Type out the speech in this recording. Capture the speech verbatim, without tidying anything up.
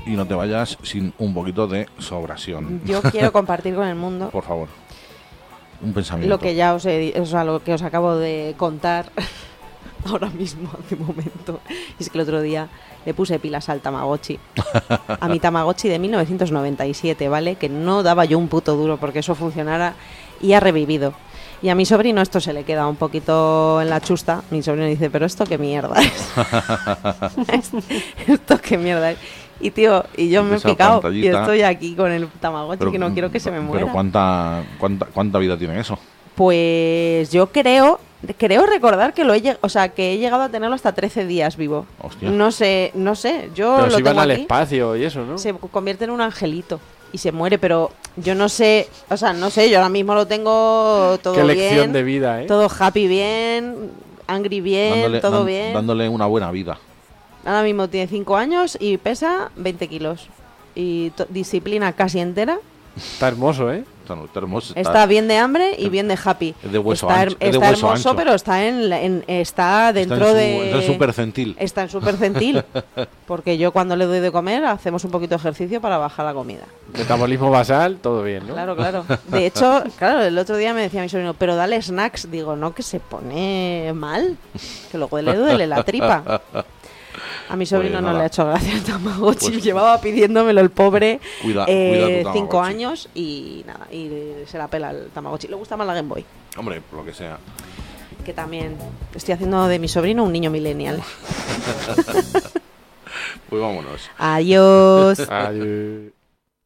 y no te vayas sin un poquito de sobrasión. Yo quiero compartir con el mundo. Por favor. Un pensamiento. Lo que ya os he, o sea, lo que os acabo de contar ahora mismo, hace un momento. Y es que el otro día le puse pilas al Tamagotchi. A mi Tamagotchi de mil novecientos noventa y siete, ¿vale? Que no daba yo un puto duro porque eso funcionara y ha revivido. Y a mi sobrino esto se le queda un poquito en la chusta. Mi sobrino dice, pero esto qué mierda es. Esto qué mierda es. Y tío, y yo me he picado y estoy aquí con el Tamagotchi pero, que no quiero que se me muera. Pero ¿cuánta, cuánta, cuánta vida tiene eso? Pues yo creo, creo recordar que lo he, o sea, que he llegado a tenerlo hasta trece días vivo. Hostia. No sé, no sé. Yo pero lo si van tengo al aquí, espacio y eso, ¿no? se convierte en un angelito y se muere, pero yo no sé, o sea, no sé, yo ahora mismo lo tengo todo Qué bien. Qué lección de vida, ¿eh? Todo happy bien, angry bien, dándole, todo dan, bien. Dándole una buena vida. Ahora mismo tiene cinco años y pesa veinte kilos. Y disciplina casi entera. Está hermoso, ¿eh? Está, está hermoso. Está, está bien de hambre y bien de happy. Es de hueso está, ancho. Está es de hueso hermoso, ancho. pero está en, en está dentro está en su, de... Está en su percentil. Está en su percentil. Porque yo cuando le doy de comer hacemos un poquito de ejercicio para bajar la comida. Metabolismo basal, todo bien, ¿no? Claro, claro. De hecho, claro, el otro día me decía mi sobrino, pero dale snacks. Digo, no, que se pone mal. Que luego le duele la tripa. A mi sobrino pues no nada. le ha hecho gracia el Tamagotchi. Pues, llevaba pidiéndomelo el pobre cuida, eh, cuida cinco años y nada, y se la pela el Tamagotchi. Le gusta más la Game Boy. Hombre, por lo que sea. Que también estoy haciendo de mi sobrino un niño millennial. Pues vámonos. Adiós. Adiós.